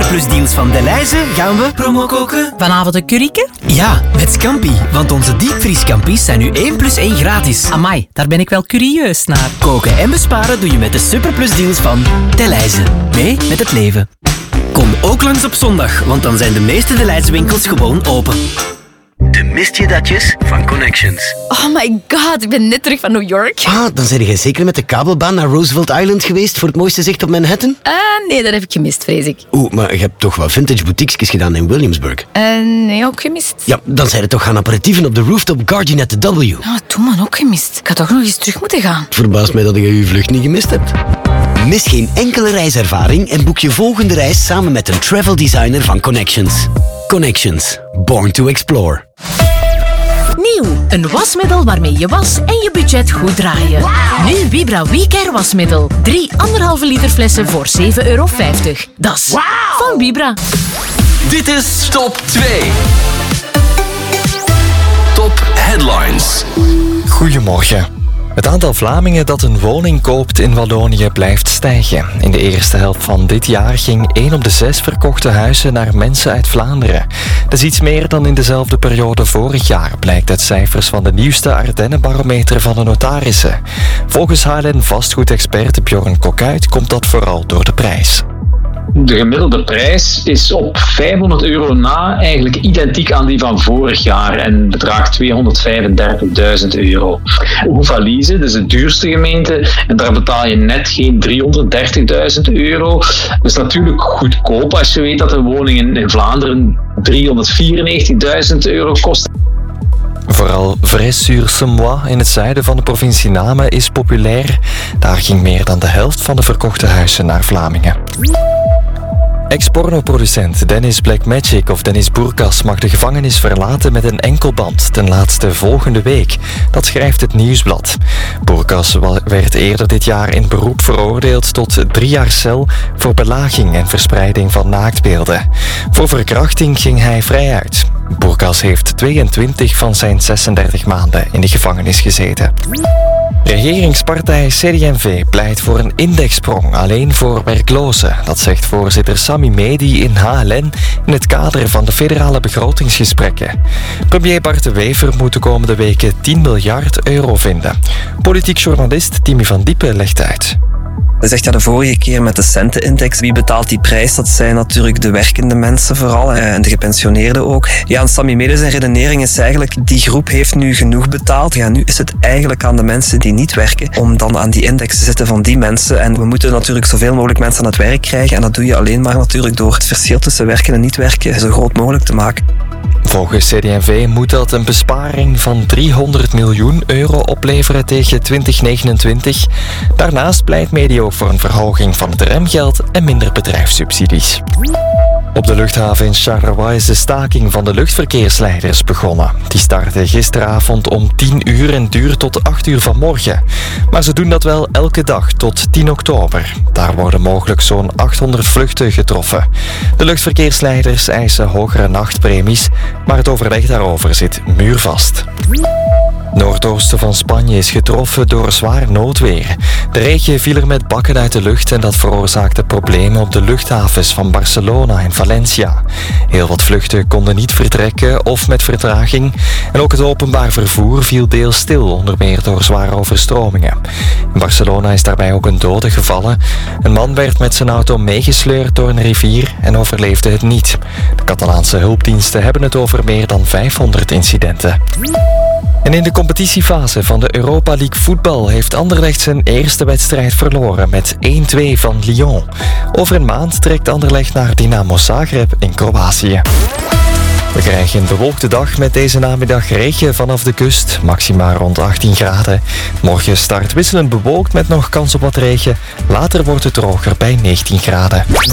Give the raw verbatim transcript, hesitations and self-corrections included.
superplusdeals van Delhaize gaan we promo koken. Vanavond een curryke? Ja, met Scampi. Want onze diepvriescampi's zijn nu één plus één gratis. Amai, daar ben ik wel curieus naar. Koken en besparen doe je met de superplusdeals van Delhaize. Mee met het leven. Kom ook langs op zondag, want dan zijn de meeste Delhaize winkels gewoon open. De mist je datjes van Connections. Oh my god, ik ben net terug van New York. Ah, dan ben jij zeker met de kabelbaan naar Roosevelt Island geweest voor het mooiste zicht op Manhattan? Uh, nee, dat heb ik gemist, vrees ik. Oeh, maar je hebt toch wat vintage boutiques gedaan in Williamsburg? Uh, nee, ook gemist. Ja, dan zijn er toch gaan aperitieven op de rooftop Guardian at the W. Oh, toen man, ook gemist. Ik had toch nog eens terug moeten gaan. Het verbaast mij dat je je vlucht niet gemist hebt. Mis geen enkele reiservaring en boek je volgende reis samen met een travel designer van Connections. Connections. Born to explore. Nieuw, een wasmiddel waarmee je was en je budget goed draaien. Wow. Nu Vibra WeCare wasmiddel. Drie anderhalve liter flessen voor zeven euro vijftig. Dat is wow. Van Vibra. Dit is Top twee. Top Headlines. Goedemorgen. Het aantal Vlamingen dat een woning koopt in Wallonië blijft stijgen. In de eerste helft van dit jaar ging één op de zes verkochte huizen naar mensen uit Vlaanderen. Dat is iets meer dan in dezelfde periode vorig jaar, blijkt uit cijfers van de nieuwste Ardennenbarometer van de notarissen. Volgens H L N-vastgoedexpert Bjorn Kokuit komt dat vooral door de prijs. De gemiddelde prijs is op vijfhonderd euro na eigenlijk identiek aan die van vorig jaar en bedraagt tweehonderdvijfendertigduizend euro. Oevalise, dus de duurste gemeente, en daar betaal je net geen driehonderddertigduizend euro. Dat is natuurlijk goedkoop als je weet dat een woning in, in Vlaanderen driehonderdvierennegentigduizend euro kost. Vooral Vresse-sur-Semois in het zuiden van de provincie Namen is populair. Daar ging meer dan de helft van de verkochte huizen naar Vlamingen. Ex-pornoproducent Dennis Blackmagic of Dennis Bourkas mag de gevangenis verlaten met een enkelband ten laatste volgende week. Dat schrijft het Nieuwsblad. Bourkas werd eerder dit jaar in beroep veroordeeld tot drie jaar cel voor belaging en verspreiding van naaktbeelden. Voor verkrachting ging hij vrij uit. Bourkas heeft tweeëntwintig van zijn zesendertig maanden in de gevangenis gezeten. Regeringspartij C D en V pleit voor een indexsprong alleen voor werklozen. Dat zegt voorzitter Sami Medi in H L N in het kader van de federale begrotingsgesprekken. Premier Bart de Wever moet de komende weken tien miljard euro vinden. Politiek journalist Timmy van Diepen legt uit. Hij zegt ja, de vorige keer met de centenindex, wie betaalt die prijs? Dat zijn natuurlijk de werkende mensen vooral en de gepensioneerden ook. Ja, en Sami Medi zijn redenering is eigenlijk, die groep heeft nu genoeg betaald. Ja, nu is het eigenlijk aan de mensen die niet werken om dan aan die index te zitten van die mensen. En we moeten natuurlijk zoveel mogelijk mensen aan het werk krijgen en dat doe je alleen maar natuurlijk door het verschil tussen werken en niet werken zo groot mogelijk te maken. Volgens C D en V moet dat een besparing van driehonderd miljoen euro opleveren tegen twintig negenentwintig. Daarnaast pleit Medi ook voor een verhoging van het remgeld en minder bedrijfssubsidies. Op de luchthaven in Charleroi is de staking van de luchtverkeersleiders begonnen. Die startte gisteravond om tien uur en duurt tot acht uur vanmorgen. Maar ze doen dat wel elke dag tot tien oktober. Daar worden mogelijk zo'n achthonderd vluchten getroffen. De luchtverkeersleiders eisen hogere nachtpremies, maar het overleg daarover zit muurvast. Noordoosten van Spanje is getroffen door zwaar noodweer. De regen viel er met bakken uit de lucht en dat veroorzaakte problemen op de luchthavens van Barcelona en Valencia. Heel wat vluchten konden niet vertrekken of met vertraging. En ook het openbaar vervoer viel deels stil, onder meer door zware overstromingen. In Barcelona is daarbij ook een dode gevallen. Een man werd met zijn auto meegesleurd door een rivier en overleefde het niet. De Catalaanse hulpdiensten hebben het over meer dan vijfhonderd incidenten. En in de competitiefase van de Europa League voetbal heeft Anderlecht zijn eerste wedstrijd verloren met één twee van Lyon. Over een maand trekt Anderlecht naar Dinamo Zagreb in Kroatië. We krijgen een bewolkte dag met deze namiddag regen vanaf de kust, maxima rond achttien graden. Morgen start wisselend bewolkt met nog kans op wat regen. Later wordt het droger bij negentien graden.